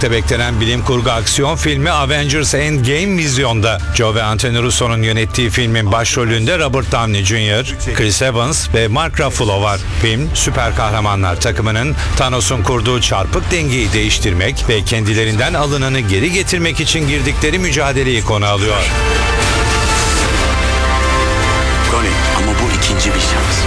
merakla beklenen bilim kurgu aksiyon filmi Avengers Endgame vizyonda. Joe ve Anthony Russo'nun yönettiği filmin başrolünde Robert Downey Jr., Chris Evans ve Mark Ruffalo var. Film, süper kahramanlar takımının Thanos'un kurduğu çarpık dengeyi değiştirmek ve kendilerinden alınanı geri getirmek için girdikleri mücadeleyi konu alıyor. Tony, ama bu ikinci bir şans.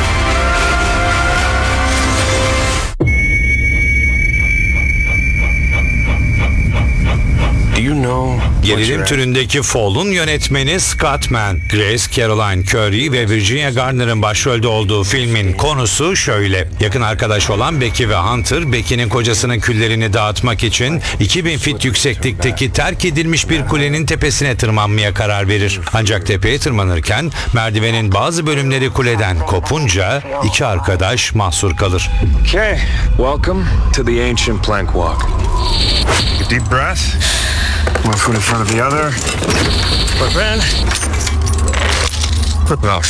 Gerilim türündeki Fall'un yönetmeni Scott Mann, Grace Caroline Curry ve Virginia Gardner'ın başrolde olduğu filmin konusu şöyle. Yakın arkadaş olan Becky ve Hunter, Becky'nin kocasının küllerini dağıtmak için 2000 fit yükseklikteki terk edilmiş bir kulenin tepesine tırmanmaya karar verir. Ancak tepeye tırmanırken merdivenin bazı bölümleri kuleden kopunca iki arkadaş mahsur kalır. Okay, welcome to the ancient plank walk. Deep breath. One foot in front of the other. Flip in. Flip out.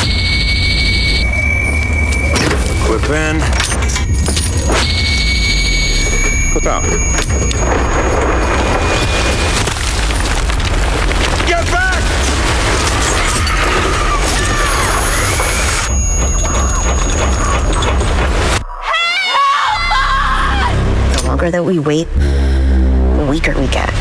Flip in. Flip out. Get back! The longer that we wait, the weaker we get.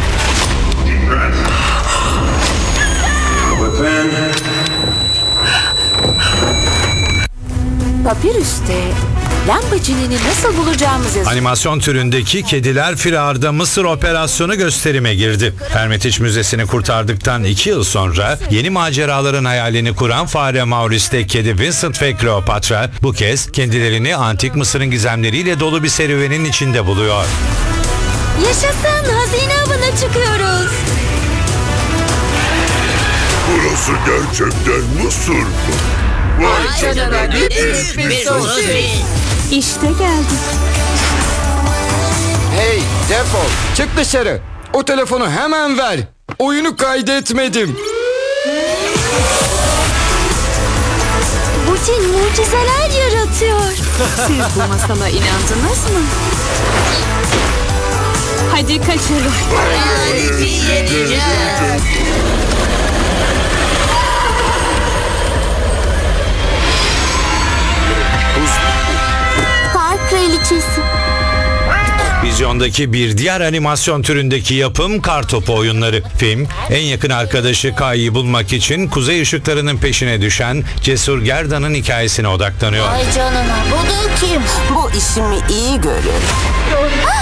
Papirüs'te Lamborghini'ni nasıl bulacağımız yazıyor. Animasyon türündeki Kediler Firar'da Mısır operasyonu gösterime girdi. Hermitage Müzesi'ni kurtardıktan 2 yıl sonra yeni maceraların hayalini kuran fare Maurice'de kedi Vincent ve Cleopatra bu kez kendilerini antik Mısır'ın gizemleriyle dolu bir serüvenin içinde buluyor. Yaşasın, hazine avına çıkıyoruz. Burası gerçekten Mısır mı? Vay canına, ne büyük bir sosis. İşte geldik. Hey defol, çık dışarı. O telefonu hemen ver. Oyunu kaydetmedim. Bu cin mucizeler yaratıyor. Siz bu masala inandınız mı? Hadi kaçalım. Park kraliçesi. Vizyondaki bir diğer animasyon türündeki yapım Kartopu Oyunları. Film, en yakın arkadaşı Kai'yi bulmak için kuzey ışıklarının peşine düşen Cesur Gerdan'ın hikayesine odaklanıyor. Ay canına, bu da kim? Bu işimi iyi görür.